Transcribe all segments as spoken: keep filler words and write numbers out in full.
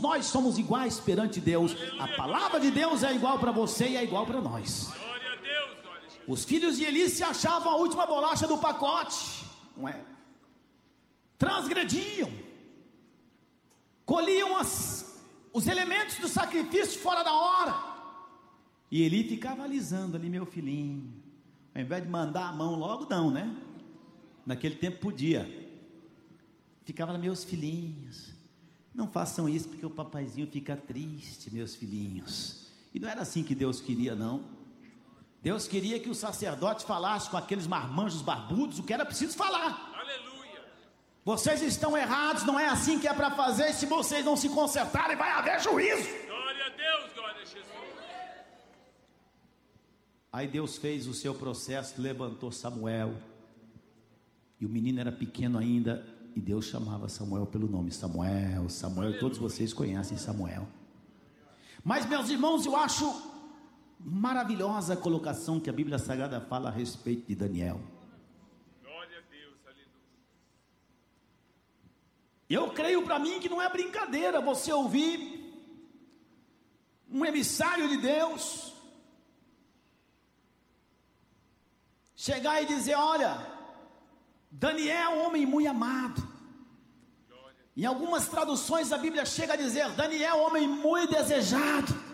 nós somos iguais perante Deus. A palavra de Deus é igual para você e é igual para nós. Os filhos de Eli se achavam a última bolacha do pacote, não é? Transgrediam, colhiam as, os elementos do sacrifício fora da hora, e Eli ficava alisando ali, meu filhinho, ao invés de mandar a mão logo, não, né? Naquele tempo podia. Ficava lá, meus filhinhos, não façam isso porque o papaizinho fica triste, meus filhinhos. E não era assim que Deus queria, não. Deus queria que o sacerdote falasse com aqueles marmanjos barbudos o que era preciso falar. Aleluia. Vocês estão errados, não é assim que é para fazer. E se vocês não se consertarem, vai haver juízo. Glória a Deus, glória a Jesus. Aí Deus fez o seu processo, levantou Samuel, e o menino era pequeno ainda, e Deus chamava Samuel pelo nome, Samuel, Samuel. Aleluia. Todos vocês conhecem Samuel. Mas, meus irmãos, eu acho maravilhosa a colocação que a Bíblia Sagrada fala a respeito de Daniel. Glória a Deus, aleluia. Eu creio para mim que não é brincadeira você ouvir um emissário de Deus chegar e dizer: olha, Daniel é um homem muito amado. Em algumas traduções a Bíblia chega a dizer: Daniel é um homem muito desejado.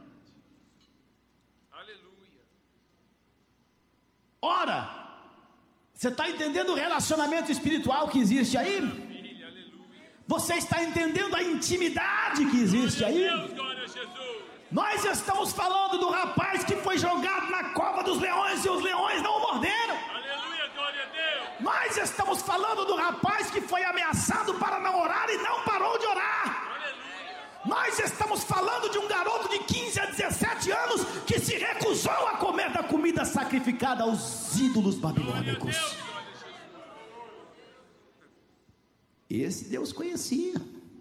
Ora, você está entendendo o relacionamento espiritual que existe aí? Você está entendendo a intimidade que existe aí? Nós estamos falando do rapaz que foi jogado na cova dos leões e os leões não o morderam. Nós estamos falando do rapaz que foi ameaçado para não orar e não parou de orar. Nós estamos falando de um garoto de quinze a dezessete anos que se recusou a comer da comida sacrificada aos ídolos babilônicos. Esse Deus conhecia.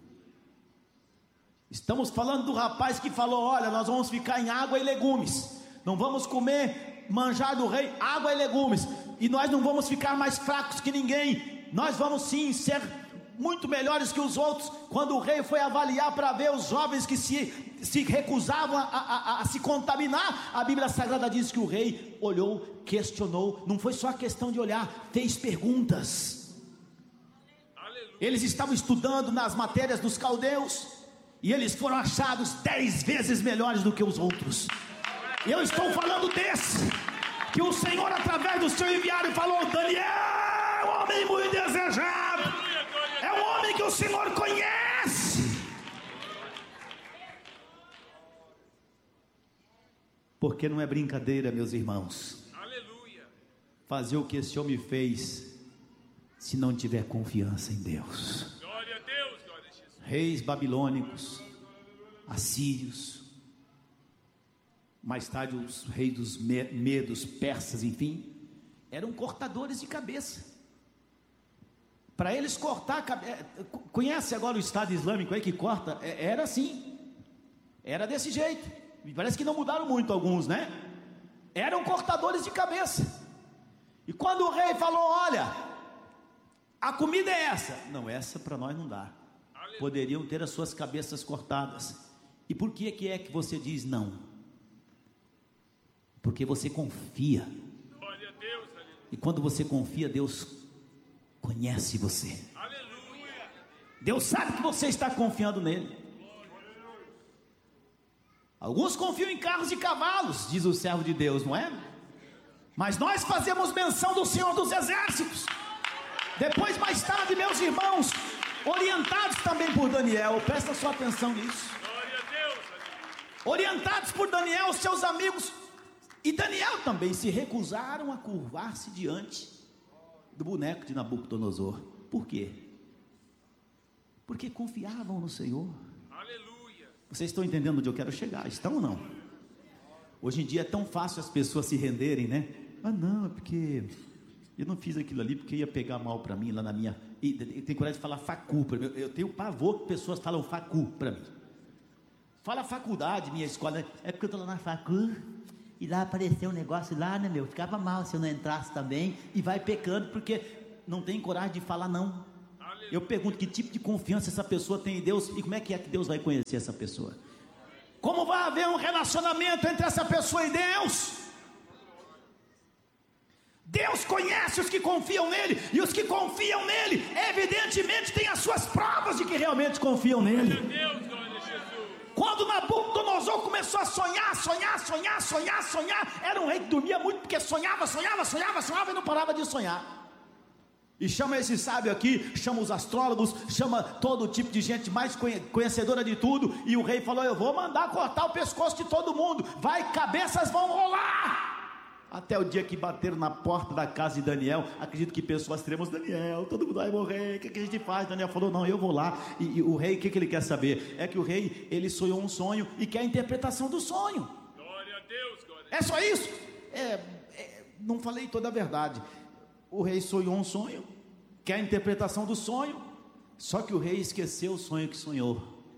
Estamos falando do rapaz que falou: olha, nós vamos ficar em água e legumes, não vamos comer manjar do rei, água e legumes, e nós não vamos ficar mais fracos que ninguém, nós vamos sim ser muito melhores que os outros. Quando o rei foi avaliar para ver os jovens que se, se recusavam a, a, a, a se contaminar, a Bíblia Sagrada diz que o rei olhou, questionou. Não foi só a questão de olhar, fez perguntas. Aleluia. Eles estavam estudando nas matérias dos caldeus, e eles foram achados dez vezes melhores do que os outros. E eu estou falando desse, que o Senhor através do seu enviado falou: Daniel, homem muito desejado, é um homem que o Senhor conhece. Porque não é brincadeira, meus irmãos. Aleluia. Fazer o que esse homem fez, se não tiver confiança em Deus. Glória a Deus, glória a Jesus. Reis babilônicos, assírios, mais tarde os reis dos medos, persas, enfim, eram cortadores de cabeça. Para eles cortar a cabeça, conhece agora o Estado Islâmico aí que corta? Era assim, era desse jeito. Parece que não mudaram muito alguns, né? Eram cortadores de cabeça. E quando o rei falou: olha, a comida é essa, não, essa para nós não dá. Poderiam ter as suas cabeças cortadas. E por que que é que você diz não? Porque você confia. E quando você confia, Deus conhece você. Aleluia. Deus sabe que você está confiando nele. Alguns confiam em carros e cavalos, diz o servo de Deus, não é? Mas nós fazemos menção do Senhor dos Exércitos. Depois, mais tarde, meus irmãos, orientados também por Daniel, presta sua atenção nisso. Orientados por Daniel, seus amigos e Daniel também se recusaram a curvar-se diante do boneco de Nabucodonosor. Por quê? Porque confiavam no Senhor. Aleluia. Vocês estão entendendo onde eu quero chegar? Estão ou não? Hoje em dia é tão fácil as pessoas se renderem, né? Ah não, é porque eu não fiz aquilo ali porque ia pegar mal para mim lá na minha... E tem coragem de falar facu para mim. Eu tenho pavor que pessoas falam facu para mim. Fala faculdade, minha escola. É porque eu estou lá na facu e lá apareceu um negócio lá, né, meu? Ficava mal se eu não entrasse também. E vai pecando porque não tem coragem de falar não. Aleluia. Eu pergunto que tipo de confiança essa pessoa tem em Deus e como é que é que Deus vai conhecer essa pessoa? Como vai haver um relacionamento entre essa pessoa e Deus? Deus conhece os que confiam nele, e os que confiam nele, evidentemente, têm as suas provas de que realmente confiam nele. Quando Nabucodonosor começou a sonhar, sonhar, sonhar, sonhar, sonhar, era um rei que dormia muito, porque sonhava, sonhava, sonhava, sonhava e não parava de sonhar. E chama esse sábio aqui, chama os astrólogos, chama todo tipo de gente mais conhecedora de tudo, e o rei falou: eu vou mandar cortar o pescoço de todo mundo, vai, cabeças vão rolar. Até o dia que bateram na porta da casa de Daniel, acredito que pessoas extremas: Daniel, todo mundo vai morrer, o que, que a gente faz? Daniel falou: não, eu vou lá. E, e o rei, o que, que ele quer saber? É que o rei, ele sonhou um sonho e quer a interpretação do sonho. Glória a Deus, glória a Deus. É só isso? É, é, não falei toda a verdade. O rei sonhou um sonho, quer a interpretação do sonho, só que o rei esqueceu o sonho que sonhou.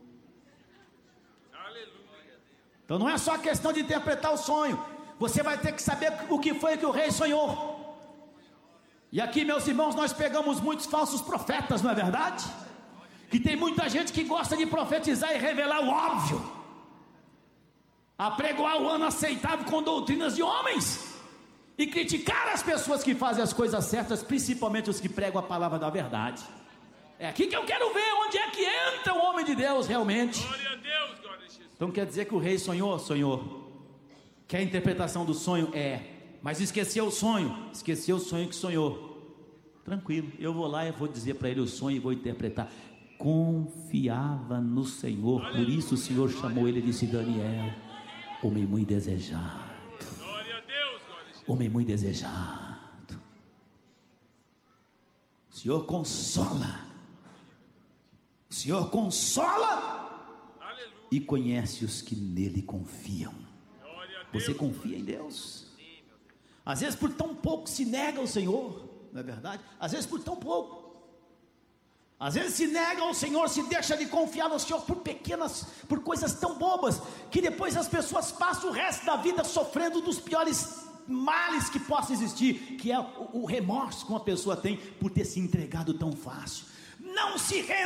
Aleluia. Então não é só questão de interpretar o sonho, você vai ter que saber o que foi que o rei sonhou. E aqui, meus irmãos, nós pegamos muitos falsos profetas, não é verdade? Que tem muita gente que gosta de profetizar e revelar o óbvio, apregoar o ano aceitável com doutrinas de homens, e criticar as pessoas que fazem as coisas certas, principalmente os que pregam a palavra da verdade. É aqui que eu quero ver onde é que entra o homem de Deus realmente. Glória a Deus, glória a Jesus. Então quer dizer que o rei sonhou? Sonhou. Quer a interpretação do sonho? É. Mas esqueceu o sonho? Esqueceu o sonho que sonhou. Tranquilo, eu vou lá e vou dizer para ele o sonho e vou interpretar. Confiava no Senhor, por isso o Senhor chamou ele e disse: Daniel, homem muito desejado, homem muito desejado. O Senhor consola, o Senhor consola, aleluia, e conhece os que nele confiam. Você confia em Deus? Às vezes por tão pouco se nega ao Senhor, não é verdade? Às vezes por tão pouco, às vezes se nega ao Senhor, se deixa de confiar no Senhor por pequenas, por coisas tão bobas, que depois as pessoas passam o resto da vida sofrendo dos piores males que possa existir, que é o, o remorso que uma pessoa tem por ter se entregado tão fácil. Não se renda.